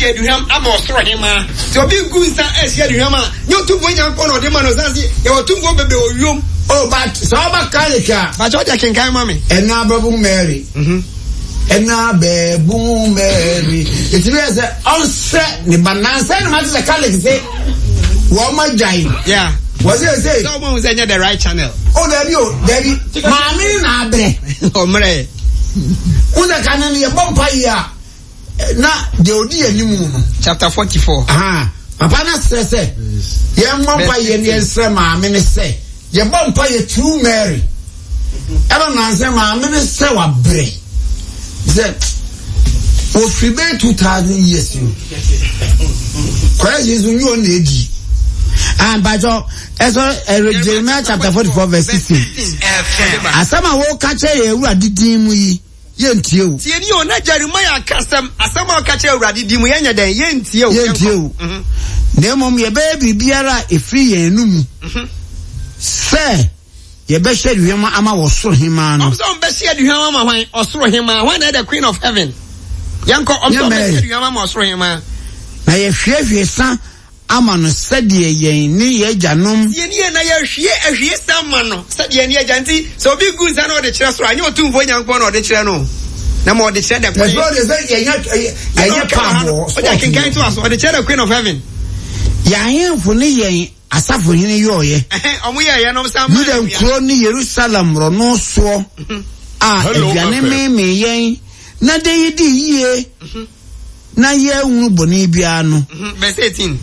share duham ama osoro hema so obi gunsa share duham a nyotu bo nyanko no de ma no sanse ye otu bo bebe oyom oh but so ba kalika but what you can mami ena babu Mary ena bebu Mary it means on set ni banansa ni mati kalika say wo ma jai yeah was it say someone was the right channel oh there mami na abre omre uza kanani ya bompa ya na de odi animu chapter 44 papa na sese ye bompa ye ne nsre maame ne se ye bompa ye true Mary eba na se maame ne se wa bre se o fribe 2000 years you kwa Jesus nyo na edi bajo eso Jeremiah chapter 44 verse 16 asama wo ka che ye ewura didin mu yi yentie o tie ni o na Jeremiah kasam asama ka che ewura didin mu yenya den yentie o na mom ye be biara efri yen num se ye be hye duhema ama wo soro hema no omso be hye duhema ama hwan osoro hema when the queen of heaven yanko omso be hye duhema ama osoro hema na ye hwie san ama no sɛdeɛ yɛn ni yɛ gyanom yɛn na yɛhwie sama no sɛdeɛ ni yɛ gyanti so obi gu nsa na ɔde kyerɛ soro anyɛ otumfo nyankopɔn na ɔde kyerɛ no na ma ɔde kyerɛ the queen yɛnyɛ paabo ɔde kenkan to aso ɔde kyerɛ the queen of heaven yɛahemfo ne yɛn asafo hene yɛɔyɛ ɔmo yɛ no sam Yuda nkuro ne Yerusalem rɔno soɔ a aduane meme yɛn na de yidi yie na yɛhunu bɔne biara no verse 18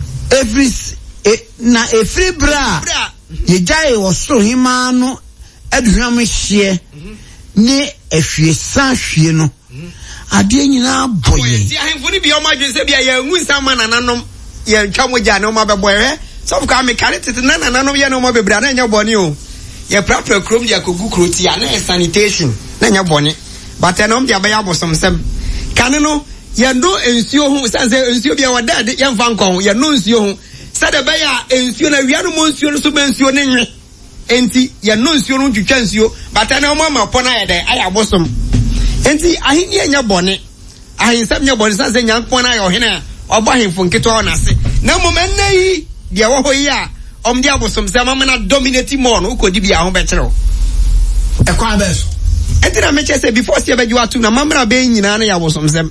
every bra ye jai wo so hima no aduham hye ne ahwie san hwie no ade nyina boye ti ahemfo ni bi o ma dwen se bia ye ngu nsan ma nananom ye ntwa mogya ne o ma beboye so ka me kare tete na nananom ye ne o ma bebra na nya bone o ye prapra krom dia kogu kroti ya na sanitation na nya bone but enom dia be ya bosom sem kane no ye no ensuo hu sanse ensuo bia wada de ye mfa nkon ye no ensuo hu sada be ya ensuo na wiano mo ensuo no so be ensuo ne nwe enti ye no ensuo no twitwa ensuo but na o ma pɔ na ye de aya bosom enti ahini enya bone ahinsam nya bone sanse nyankopɔ na ye ohene a ɔbɔ ahemfo nketo na se na moment na yi de wo ho yi a omdi abosom se ma na dominate more no ukodi bia ho be kyerɛw e kwa beso enti na me kyese before se be giwa tu na mamra be nyina na ya abosom sem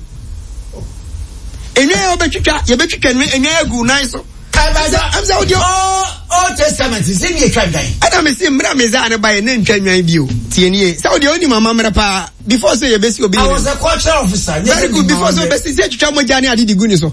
enye obetwitwa ye betwitwa enye agu nan so I'm saying Old Testament is in your tribe. Adam is in Ramizan by a name change view. TNA. So the only mama before say your best will be. I was a culture officer. Very good before so best said Chamojani I did the goodness.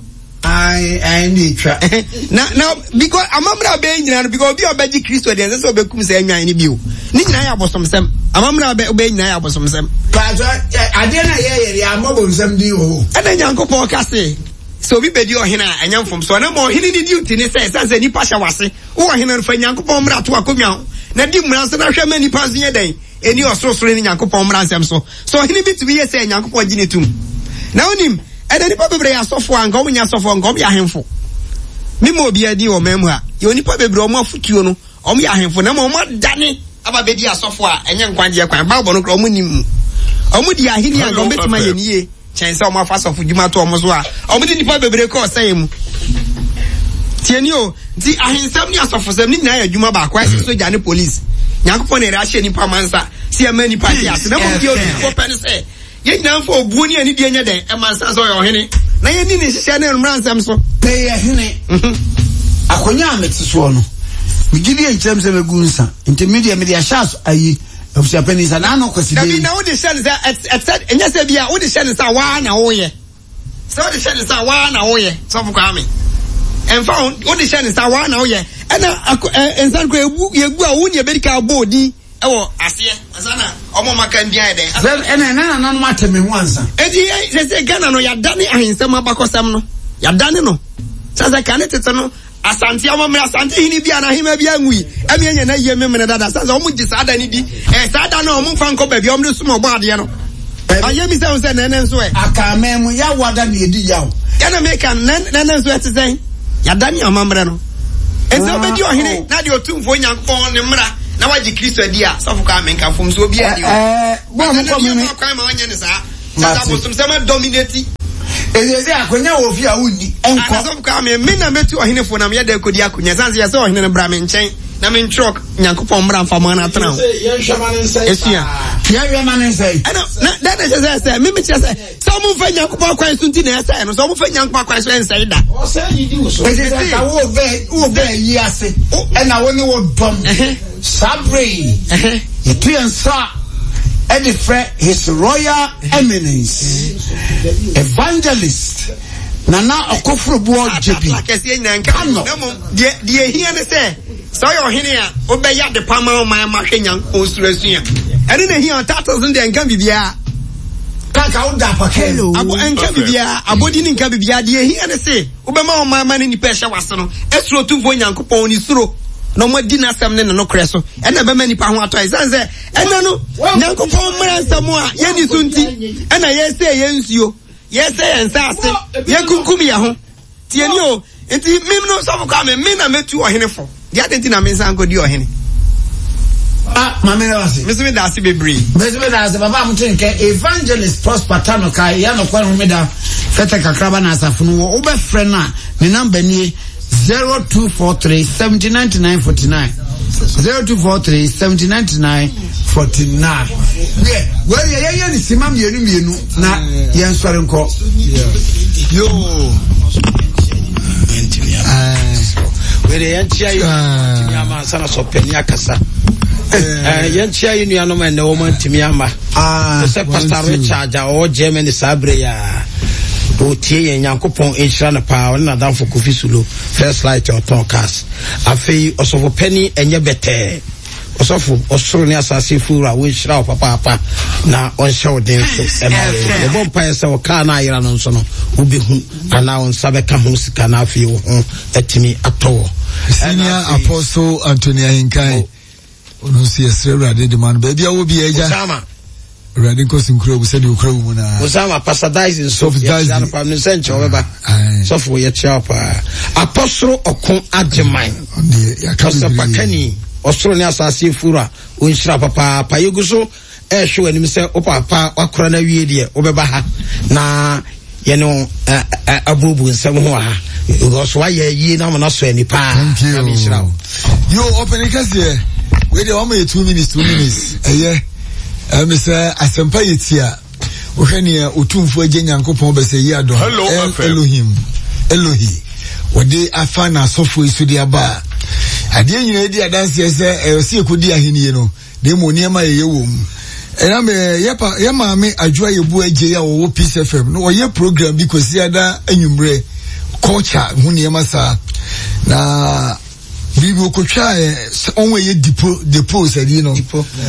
I need try. Now because a mamra being because you are Beji Christo and so become saying any view. Nina was some sem. A mamra obeying Naya was some sem. I didn't hear ya mobile some deal. And then Uncle Paul Cassay. So we bedi ohina anyam from so na mo hini ni duty ni say sanse ni pasha wase wo ohina no fa nyankopon mra to akomia na di mra nsa na hwe mani pa nse den eni ososoro ni nyankopon mra nsem so hini bi to be say nyankopon gine tum na onim e da ni pa bebre ya sofo anga omunya sofo anga omu ya hemfo mi mo obi adi o memu a ye oni pa bebre omu afutuo no omu ya hemfo na mo dane aba bedi asofo a enye nkwanje kwan bible no kro omu nim omu di ahini anga obetima ye niye chense o ma fa so fuduma to omo so a omo di nipa bebre ko say mu tieni o di ahinsam ni asofosam ni nyina ya adwuma ba kwa so ja ne police nyankopon na rahye nipa mansa si e mani pa ya se na mo di o ko pen se ye nyina mfa obuo ni ani die nya den e mansa so yo hene na ye ni ni hye na mransam so be ye hene akonya ametiso no mi gidi en kyerem se megunsa intermediate media shas ayi ofisa penisa na no kwesi dey na wo de share say at enya say bia wo de share say wa na wo ye so wo de share say wa na wo ye so for kwame en fa wo de share say wa na wo ye na ensan ko yegu a wo ne bedika bodi e wo ase asana omo maka ndia dey na no mateme ho ansa edi say Ghana no ya dane ahensam abakosam no ya dane no sasa kanetete no asante amamra asante hini bia na hima bia ngui ami enya na yie memene dada sasa omu gi sada ni di sada na omu fa nko ba bia omu de sumo gba ade no aye mi se na nso e aka memu ya wada na edi yawo ya na make na nso e tesen ya dani amamra no enso obedi ohene na de otumfo nyankopon ne mra na waji Kristo adi a sofo ka menka fom so obi adi bo mo ko mi kwa ma onye ne sa sasa bosum sama dominate Eze akonya wo fi a wuni enko. Aso ka me na metu ohene fo na me yeda kodi akonya sanse ye se ohene no bra me nchen na me ntrok Nyankopon bra mfa ma na atena ho. Ye hwama ne nsai. Esia. Ye hwama ne nsai. Na that say me che say so mo fa Nyankopon kwan so nti na say no so mo fa Nyankopon kwan so ensai da. O say yi di wo so. Eze ka wo be yi ase. E na wo ne wo dom. Sabre. Itu yansa. And His Royal Eminence Evangelist Nana Okofrubuo JP. Die here ne say so your hene a obeya de pama ma hwenyan onsuresua. Ene na here tattles in the enka bibia. Kaka oda pakelo. Abo enka bibia, abodi ni nka bibia die here ne say obema ma ma ni pesha wase no. Esuro tumfo Nyankopon ni suro. No more dinner sam ne no kreso e na be mani pa ho ato isanse ena no Nyankopon mra nsamo a ye ni sunti e na ye se ye nsuo ye se ye nsase ye kunkum ye ho tie ni o enti mim no so ka me na metu ohene fo dia tenti na me nsan ko di ohene mama na wase me da ase bebre me da ase baba mo tin ke Evangelist Prosper Tano kai ya no kwa no me da fete kakraba na asafo no wo be frɛ na ne number ni 0243 709949 0243 709949. Yeah, well, yeah, ni simam yenu na yen sore nko. Yo. Wele yantia yo timiama sana so peni akasa. Yantia yo nuano ma na wo man timiama. Se Pastor Richard o Germany sabre ya. Otie ye Nyankopon enhira na pa na danfo Kofi Sulo first light or ton cast afei osofo pani enye bete osofo osoro ne asase fura we nhira papa na onhye odin so e bo mpa se o ka na ayira no nso no obehu ana on sabe ka ho sika na afei wo ho etimi atowo Senior Apostle Anthony Ahinkai ono si esre de man ba bia wo bi eja Radin kosin kuro said you crow muna. Osama pasadizing so ya pa no senche obeba. So for ye chapa. Apostle Okon Ajeman. Ya ka pakani osoro ne asase fura onhira papa pa yeguso e hwe anim se opapa wakora na wie de obeba ha na ye no abubu nsem ho ha. Oso aye yi na mo na so ani pa. Yo open ikase. We dey almost 2 minutes. Mr. Asempa Yetia Ohania Utumfo Agye Nyankopon be say ya do Elohi wode afana sofo isudi aba ade nyina di adanse se osi ekodi ahini no de mo niema ye wom era me ye maame adwoa ye bu agye ya wo Peace FM no ye program bi kwesi ada anwumre culture hu niema sa na bibi okotwa onwe ye depo sadi no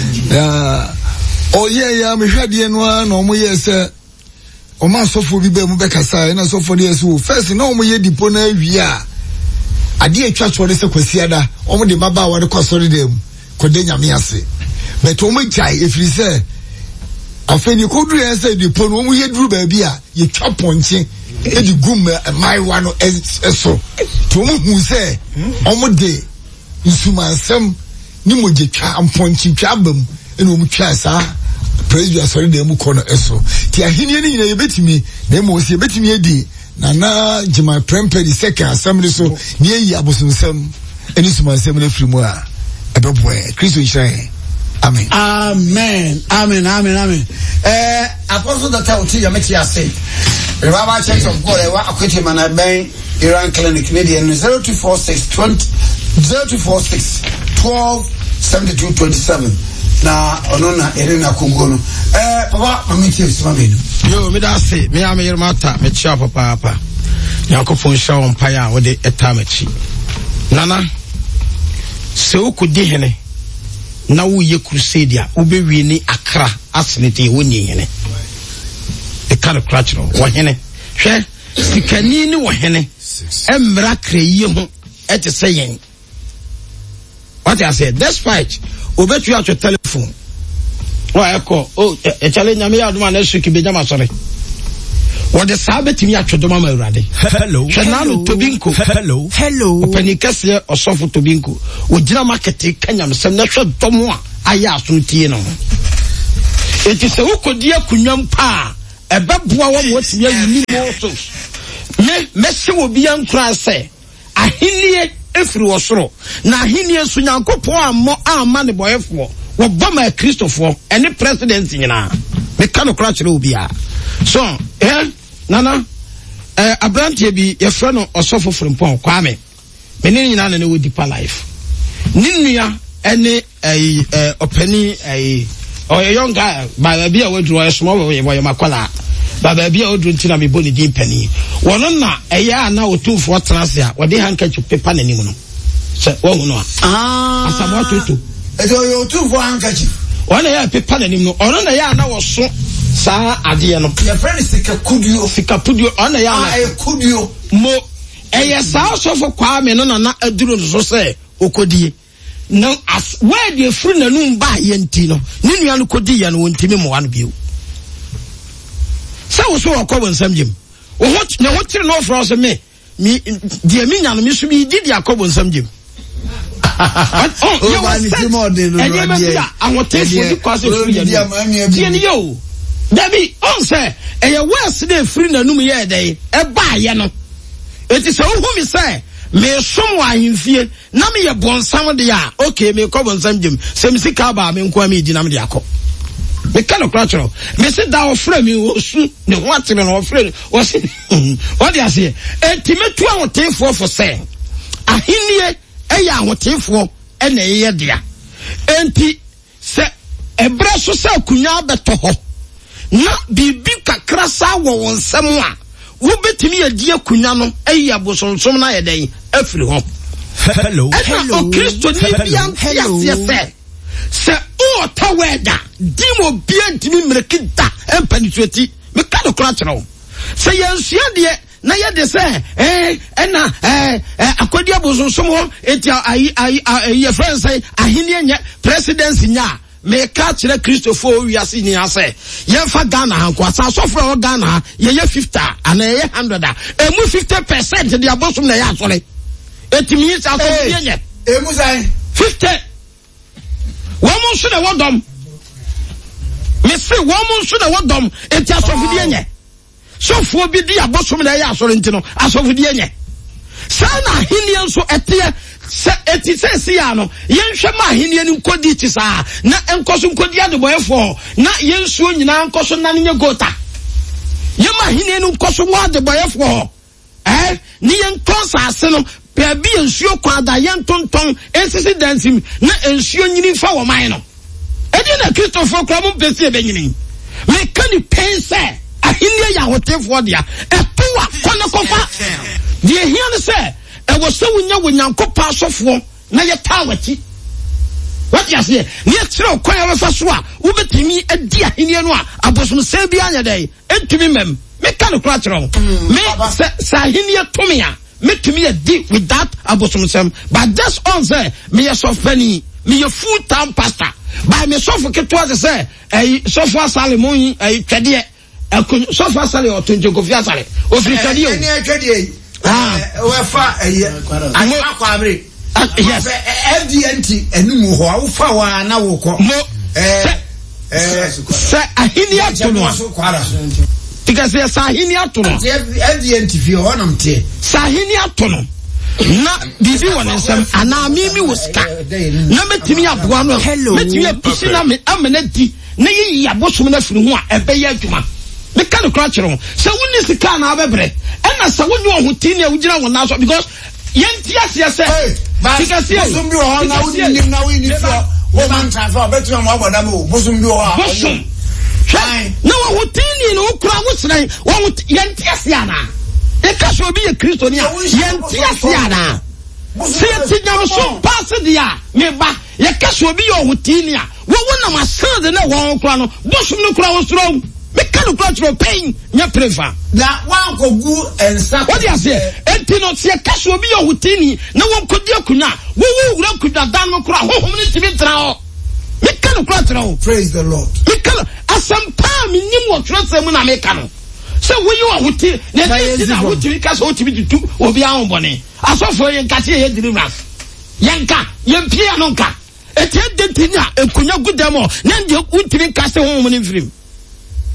ya me hwade no na omo ye se o ma sofo bi ba mu be kasa na sofo de so first na omo ye dipo na awia ade atwa so de se kwasi ada omo de baba wa de kwasori dem ko de nyame ase but omo jai efiri se afeni ko duru ya se dipo no omo ye duru ba bia ye twa ponche e di gum mai wa no eso to omo hu se omo de nsumansem ni mo je twa amponchi twa bam eno omo twa sa praise you sorry dem ko no eso ti ahini ni nyina yebetimi na mo se yebetimi edi na jima prempe di second assembly so ni yi abosonsam eni sumansam na firi mu a ebeboe Kristo nhire amen apostle that I tell you make you say Revival Church of God wa akwete mana ben Iran Clinic Canadian 0246 12 72 27 na onona erena kongono papa mamiti simamenu yo me da se me am yermata me chia papa Yakofon shawo mpaya wode etamachi nana se ukudi hene na wo ye crusade a wo be wi ni Accra asenete woni hene e kare krachro wo hene hwe sikani ni wo hene emra kreye ho ete seyen what I said despite obetu atwa telephone wa eko e challenge me ya duma na suki be jama sore what the sabetimi atwa duma ma urade hello shanano tobinko hello openikase osofo tobinko ogina market kanya mesem na hwe domo a aya aso tie no enti se ukodi akunwam pa ɛbɛboa wɔ mo timi awuni mo so me se obi ankura sɛ ahenni efiri wɔ soro na ahenni so Nyankopɔn amma ne boyefo wɔbɔ ma Kristofo ɛne president nyina me ka no kra kyerɛ obi a so nana abrantie bi yɛfrɛ no ɔsɔfo Frimpong Kwame me ne nyina na ne wɔ Deeper Life ninua ɛne ɔpani ɔyɛ young guy ba bi a waduru ɔyɛ small wɔyɛ makwala ba bi a waduru ntina me bɔ ne din pani wɔno na ɛyɛ ana otumfo trance a wɔde handkerchief paper n'anim no sɛ wɔhu no asamo atoto ɛsɛ ɔyɛ otumfo handkerchief wɔn na yɛ paper n'anim no ɔno na yɛ ana wɔso saa adeɛ no yɛfrɛ ne sikapudio ɔno na yɛ ana ɛyɛ kudio mo ɛyɛ saa ɔsɔfo Kwame no na aduru no so sɛ okodie no as where the free na no ba yenti no ne nua no kodi ya no wontimi mo wan bio sa wo so akọ bonsam gem wo hot na hotire no for us me die mi nya no mi so bi di akọ bonsam gem o ba ni timo de no no die ahotefo di kwase free ya no die ni yo dabi on say eye west dey free na no mu ye dey e ba ye no eti se wo hu mi say me som wa ahimfie na me ye bonsam de ya okay me ko bonsam gem se me sika ba me nko me di na me de akọ me ka no kratro me se da ofra me osu ne ho ateme no ofra o se o de ase enti metu ahotefo for say ahennie eya ahotefo e na ye dia enti se ebre so se akunya beto ho na bibi kakra sa wo wonsam a wo betimi adi akunya no eyi abosonsom na ye den afiri ho hello Kristo ni bia ntia se o taweda dimo bia ntimi mrekida empanituati me ka do kra kyerɛw se yensua de na ye de se na akodi abosonsom ho eti ayi friends say ahini anya presidency nya me ka kyerɛ Kristofo wiase ni ase ye fa Ghana hanko asa so fra Ghana ye 50 ana ye 100 emu 50% de abosom na ye asole etimi sa so ye nye emu sai 50 womun so na wodom me se womun so na wodom eti asofo de nye sofo bi di abosom na ye asole ntino asofo de nye sa na ahini nso etie se eti se si ya no yenhwe ma ahini ni nkodi ti sa na enkoso nkodi adeboyefo na yensuo nyina nkoso na nye gota yema ahini ni nkoso wa adeboyefo ni yenkonsa ase no pebi ensuo kwada yentonton esisi dansim na ensuo nyini fa wo man no edi na Kristofo kra mo pesi e benyini me kani pense ahini ya hotefo dia etuwa kono kofa die hia ne se e wo se wo Nyankopɔn asofo na ye tawachi what you say ne kire kwan ya fa so a wo betimi adi ahini no a abosom se bi anya dai entumi mem me ka no kra kire me sa ahini tomi a me tumi adi with that abosom sem but just on say me ye sofani me ye full time pastor by me sofo ketwa say sofo asale mo yi twede sofo asale o tonje kofi asale o firi twede o ne twede wefa akwa abre yes FDNT enum ho awfa wa na wo ko se ahini atono tika se sa ahini atono FDNT fi ho nam tie sa ahini atono na bibi won nsem ana mimi woska na metimi aboa no metimi apisi na me amenadi na yi abosom na firi ho a ebe ya adwuma me ka no kra kyerɛ se woni sika na abebre ɛna se woni ohoti na ugina wona so because yenti ase se sika se bosom bi ho na woni na woni fo wo man transfer betu mo aboda mo bosom bi ho bosom na ohoti ni no kura wo sran wo yenti ase ana e ka so bi ye Kristo ni a yenti ase ana se yenti nyam so pass dia me ba ye ka so bi ye ohoti ni a wo wona ma sand na wo kura no bosom no kura wo sro me kanu kratro pain nya prefa na wan ko gu ensa what you say entino se kaso bi yo hutini na won kodi akunya wo wura kuda dan no kra hohom ni tibi tra ho me kanu kratro praise the Lord me kanu asampa mi nim wo trase mu na me kanu se wo yo huti na ti na huti kaso otibi tutu obi an bone asofo yen kase ye deliverance yanka yempia no nka etie dentinya ekunya gudamo na ndi utimi kase hohom ni mfirim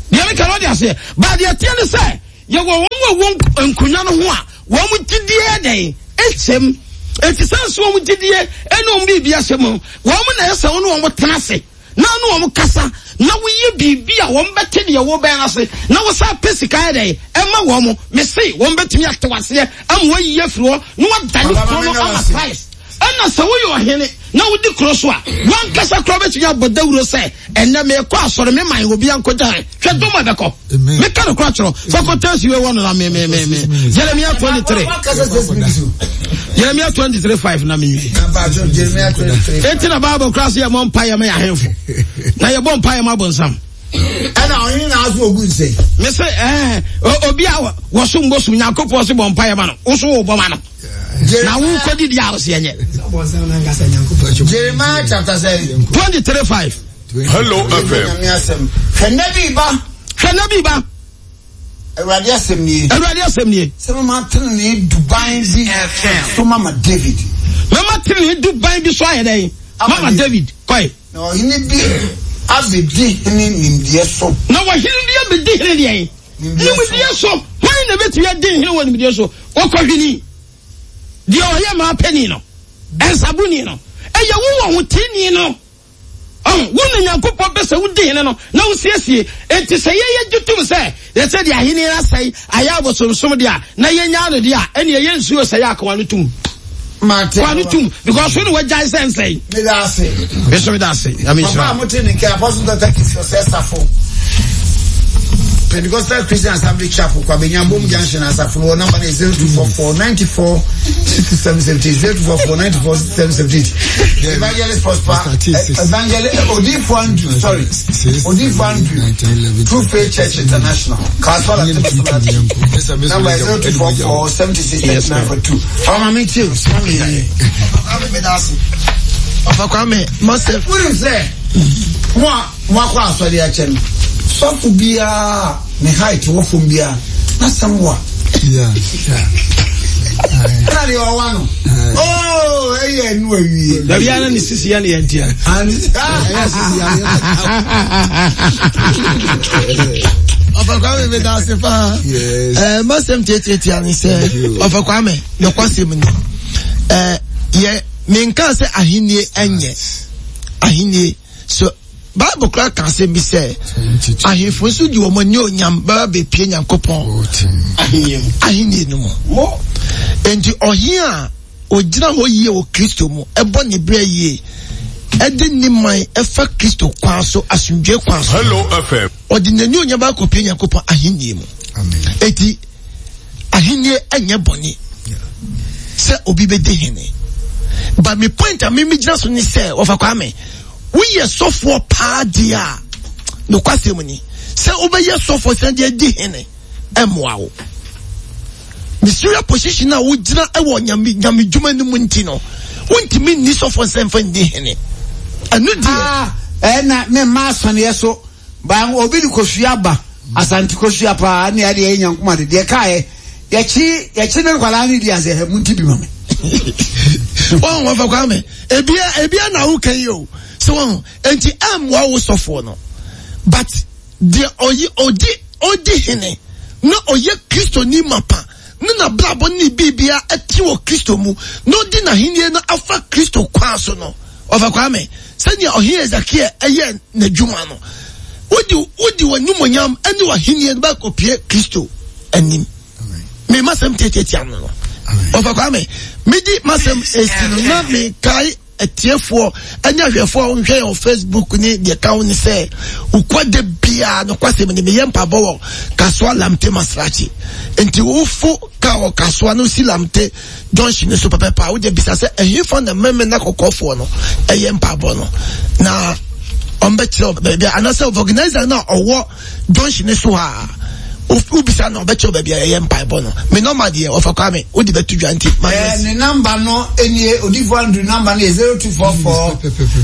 Deɛ ka no de ase ba deɛ tie ne sɛ ye wo won nkunya no ho a wo mu gidie den echem eti sanso wo mu gidie eno bi bia hyem wo mu na yesa wo no wo tena se na no wo kasa na wo ye bibia wo mbete de wo ben ase na wo sa pesika den ema wo mu me se wo mbetumi atewase am wo yiye firi wo no wo dane fro no ama price ana sa wo yo hene na wo di cross a wan kasa kro be tuya bodawuro se enne me ko asore me man obi ankoja hwe doma be ko me ka no kro atro so ko tesi we won na me Jeremiah 23 Jeremiah 23:5 na me Jeremiah 23 enti na Bible class ya mo mpa ya me ahemfo na ye bo mpa ya ma bonsam ana onye na azu ogu nse me se obi a wo so mbosu nyakopo so bo mpa ya ma no wo so wo bo ma no na wo ko di dia ose enye Jeremiah chapter 23:5 Hello FM Hwanabi ba Awurade asem nie sema matene ne Dubai bi so mama David Dubai bi so ayedai mama David koi no hini bi abedi hini nimdie so na wa hini bi abedi hini die nimdie so why na betu ya din hini wa nimdie so okohwini die oye ma peni no ensabuni no eya wo wo tini no wona Nyankopɔ bese wo din no na wo siesie enti sɛ ye jutum sɛ ye sɛ de ahini na sɛi aya bosomsom de a na ye nya no de a ene ye nsuo sɛ ya akwa no tum mate kwa no tum because when we jai sense me da se beso da se amishra papa motene ke apostle Dr. Kisio sesafo Pentecostal Christian Assembly Chapel kwa Benyambom Junction Asafo number 0244946770 0244946770 Evangelist Prosper Evangelist Odifuandu True Faith Church International Kaswala number 0244766942 Mama me too Papa Kwame must have what is that Mwa kwa aswali ya chenu Sofu bia ne height wo fom bia na samwa ana ni wano eye nu awie da bia na ni sisi ya ne yantia Ofa Kwame me da se fa masem tietie ani se Ofa Kwame no kwasem ni ye menka se ahinie enye ahinie so Bible crack can say me say ahifo so di omo ni onyam ba be pie Nyankopon ahini no mo enti ohia ogyina ho yie o Kristo mu ebo ne bre yie edi ni man efa Kristo kwa so asundwe kwa so Hello FM odinani onyam ba ko pie Nyankopon ahini mu amen eti ahini enye boni se obi be de hene but me point a me gyina so ni say Ofa Kwame we are so for padia no kwasemuni se obeye so for sende di hene emwa wo misura position na wo gyina e wo nyame dwuma ni mu ntino wontimi ni so for semfa di hene anu di na me ma sone yeso ba obi ni kosua ba asanti kosua pa na ade ye Nyankoma de kae ye chi ne kwala ni di ase he mu ntibi mame won Ofa Kwame ebia na wo kan yo so enti amwa wo sofo no but the odi hene no oye Kristo ni mapa na blabo ni bibia ati wo Kristo mu no di na hene no afa Kristo kwa so no Ofa Kwame senya ohie Ezekiel eye na dwuma no odi wanyumonyam ani wa hene ba kopie Kristo anim me masem tetete am no Ofa Kwame medi masem estino na me kai etiefo anya hwefo nhwe on Facebook ni de ka woni se ukwade bia no kwasem ni me yempa bowo kaswa lamte masrachi enti ufu ka o kaswa no silamte junction ni so papa wo de bisa se ehifo na meme na kokofo no eyempa bo no na ombe chiro bia anasa organizer na owo junction ni so ha ubisa no becho baby yempa bo no me normal de Ofa Kwame odi betu dwanti ni number no eni Odifuandu number is 0244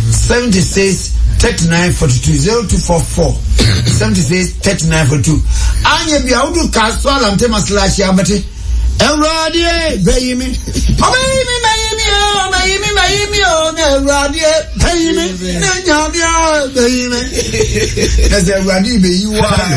76 3942 0244 76 3942 anya bia udu kaswa lamte maslashi abate Ewradi bayimi Payimi o ne radio payimi ne nyamia payimi. That's a radio be you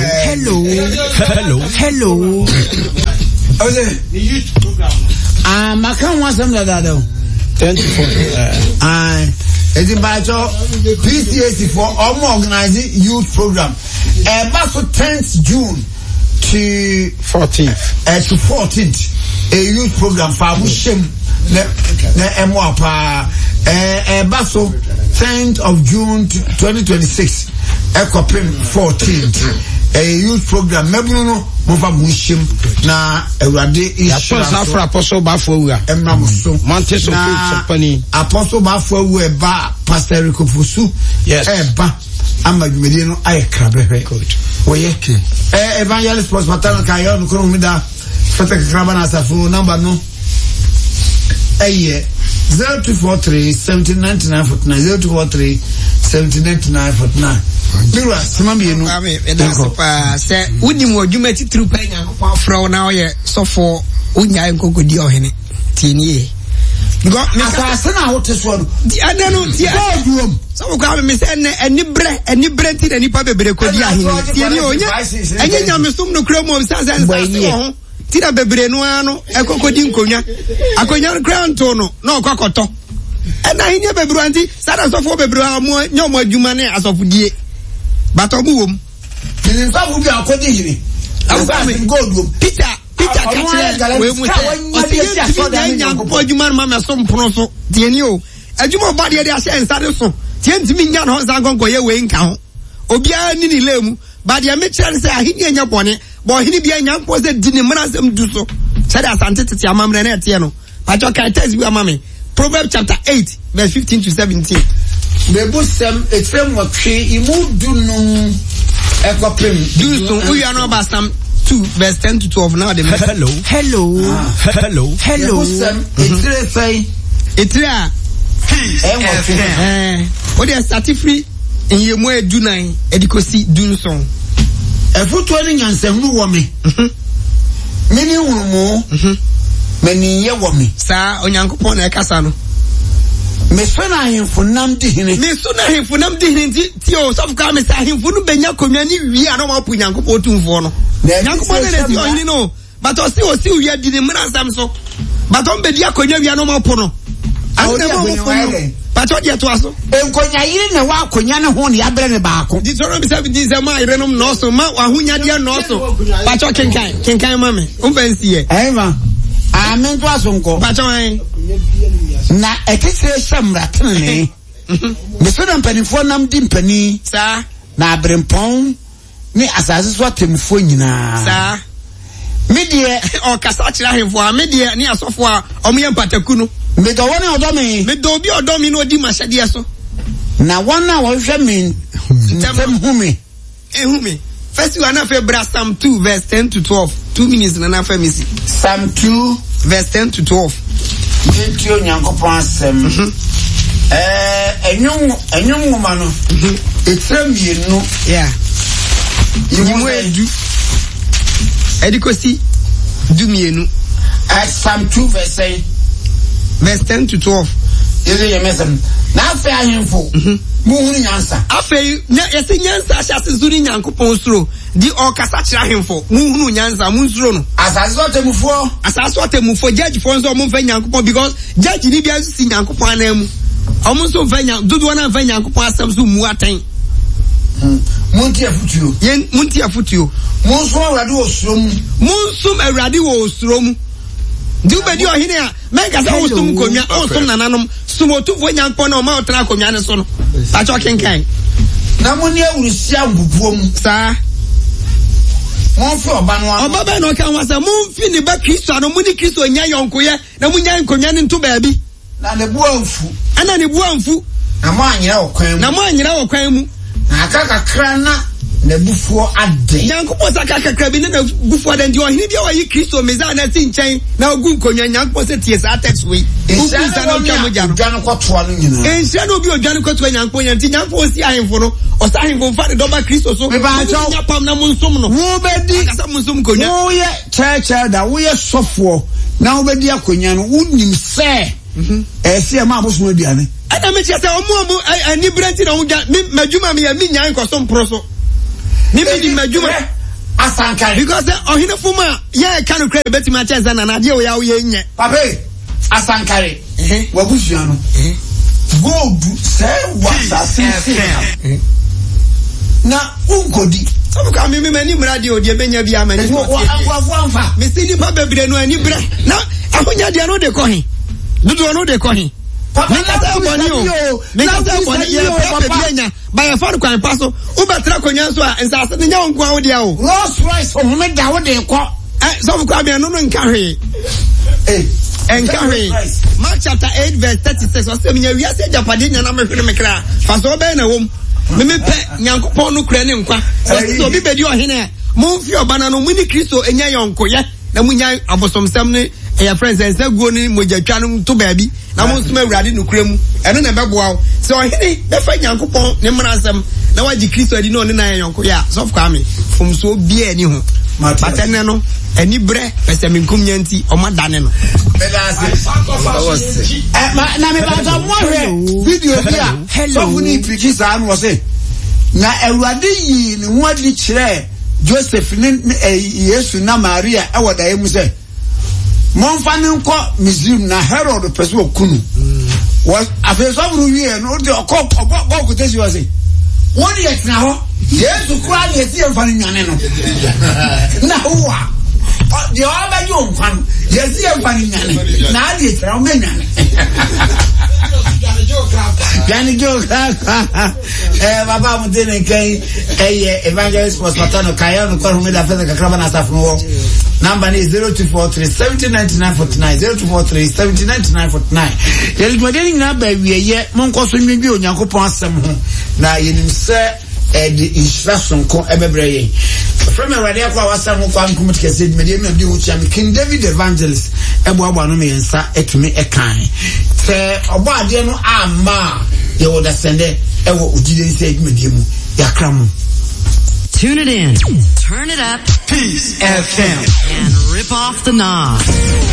hello. Okay. The youth program. Makan want some like that though. 10 to 4. It's about PCAC for organizing youth program. About 10th June to 14th. To 14th, a youth program for Wishim. About 10th of June 2026. Ekopim 14th. A youth program. Mebuno Mova Wishim na Erade is Apostle Bafua. Emramuso. Montes of Company. Apostle Bafua ba Pastor Rikofusu. Yes. Ba Amagmedino Ayakrabe. Good. Oyeke. Evangelist Post Matano Kayon Kurumida. Fata Krabana Safu number no. 0243 1799 49 0243 1799 49. Mira, simambi enu. That's pa say wudi mo dwuma titru pa nyankopon afro na oye sofo unya nkokodi ohene tinie. Go me asa na hote so no. Di adanu ti aduom. So ko me say eni bre ti na nipa bebre kodi ahene. Tinie onye. Enye nyamesum no kra mo sa ho. Ti da bebre no ano ekokodi nkonya. Akonya kra nto no na okokoto. Na hinya bebre anti sada sofo bebre amu nyomo adwuma ne asofodie. But obuwom in fact we are coding here Peter catch we mu say nyankopon adwuma no ma so mpono so tieni o adwuma ba de ase ensare so tientimi nya no nsa gonko ye we nka ho obia ni lemu ba de me kire say ahini anya bone bo hini bia nyankopon say di ne mrasem du so say da asante tete amamre na ete no pato kai text bi amame Proverbs chapter 8 verse 15 to 17. The bosom etrem wakwe imudunum ekopem do so we are not about Psalm 2 verse 10 to 12 now the hello bosom etre say etre what they start free in yemu edunan edikosi dunson efuto ni nyansehunu wo me mini hurumo meni ye wo me sa onyankopon na ekasa no me so na ahemfunam di hene ti o so fuka me sa ahemfunu benya konwa ni wi a no ma pu nyankopon tumfo no nyankopon na ti o hene no but o si wi adi ne mra sam so but on be dia konwa wi a no ma pu no but o dia to aso enkonya yiri ne wa akonya ne ho ne ya bere ne baako di so no be 17 ma irenom no so ma ahunya dia no so but o kenkan ma me o fancy e ma amen to asonko but o na ekisire shamra tene me so na mpanifo nam di mpani sa na abrempon ni asase so atemfo nyina sa me de o kasa kira hemfo a me de ni asofo a omo pataku no me do woni odomi me do bi odomi no odi mahade so na wona wo hwe me tem humi ehumi first one na fe Psalm 2 verse 10 to 12 2 minutes na fa misi Psalm 2 verse 10 to 12 Tio nyankopon asem enyum ngoma no etrem yenu yeah yimu edu edikosi du mienu Psalm 2 verse 10 to 12 yele yemesem na afa ahemfo mu hunu nyansa afei yesi nyansa asase zuri nyankopon suro di okasa kira ahemfo mu hunu nyansa mu suro no asase otemufo judge for nso mo mfa nyankopon because judge ni bia si nyankopon anamu omo nso mfa dodo na mfa nyankopon asem so mu aten munti afutuo munso awrade wo osurom di ubedi ohine a menka sa osum konwa osum nananom sumotufo nyankopon na o ma otra konwa ne so no acho kenkan na moni awurisia mbubuom sa mon fi oba ba no kan wasa mon fi ni ba Kristo no muni Kristo nya yonkoye na munya nkonwa ne nto baabi na ne buamfu na mo anyira okwan mu na akakakra na na bufuo ade nyankopon saka kakra bi na bufuo ade ndi ohini bia wayi Kristo meza na ti nchen na ogu nkonwa nyankopon se tie sa text we uku sa no twa no kwatoa no nyina enhia no bi odwane kwatoa nyankopon nyanti nyankopon si ahemfo no o sa ahemfo mfa de doba Kristo so nya pam na munsum no wo bedi asa munsum konwa wo ye cheche da wo ye sofo na wo bedi akonwa no unim se ɛsi ɛma abosom aduane ɛna me kyerɛ sɛ ɔmo ani brɛnti na ɔmo gya madwuma me yɛ me nyan kɔ so mporo so me di madwuma asankare because ɔhene fom a yɛ ka no kra betimi akyɛ sɛ na nadeɛ wo ya wo yɛ nyɛ papa asankare wabusua no gold sɛ wasase na unkodi sabuka me mani mradi o de benya bia mani anfa me si nipa bebre no ani bra na ahonya de no de kɔhe dudu no de kɔhe me kasa bɔne o me kasa bɔne yɛ papa bianya ba yɛ fa kwan pa so wo betra konya so a nsase ne nya wo nko a wo de a o Rolls Royce o me da wo de kɔ sabuka me no nka hwe encourage Mark chapter 8 verse 36 o se me nya wiase japade nya na me hwere me kra fa so be na wom me pe nyankopon no kura ne nkwa so obi bedi ohene mo mfi obana no muni Kristo enya yonko ye na munya abosomsem ne ya friends ensa guo ni mojatwa no to baabi na mo nsoma awurade no kura mu eno na beboa wo so ohene be fa nyankopon ne mransem na waji Kristo adi no ne na yonko ya so of kwame fom so bia ani ho batene no ani bre pese minkum nyanti o madane no na me ba ta mo hwe video bia so funi piki sa no se na awurade yi ne ho adi kire Joseph ne Yesu na Maria e wodae mu se monfa ne nko Misrim na Herod pese okunu was afeso buru wie no de okọ kotesi wa se won ye tena ho Yesu kura ne tie mfa ne nwane no na huwa the other you fan yes you fan nyane na ade tra o menane yani joke baba mo de nkai evangelist Pastor Kayo no ko me da fe ka kraba na staff no number is 0243 709949 0243 709949 yeli mo de nyina ba wieye mo nko so nwedwe onyankopon asem ho na yenim se the instruction ko ebebreye from radio kwa wasa mo kwa nkum tikese media me di wuchi am King David Evangelist ebo abo no me nsa etumi ekan se obo ade no ama ye woda sende ewo ugide nsa media mu yakra mu. Tune it in, turn it up, Peace FM, and rip off the knob.